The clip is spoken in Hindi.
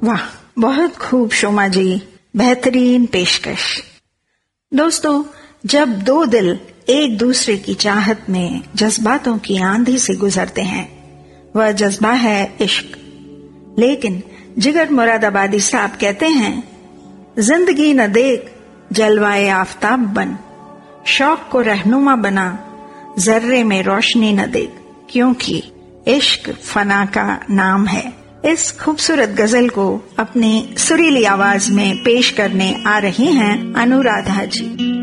वाह, बहुत खूब शोमा जी, बेहतरीन पेशकश। दोस्तों, जब दो दिल एक दूसरे की चाहत में जज्बातों की आंधी से गुजरते हैं, वह जज्बा है इश्क। लेकिन जिगर मुरादाबादी साहब कहते हैं, जिंदगी न देख जलवाए आफताब बन, शौक को रहनुमा बना, जर्रे में रोशनी न देख, क्योंकि इश्क फना का नाम है। इस खूबसूरत गजल को अपनी सुरीली आवाज में पेश करने आ रही हैं अनुराधा जी।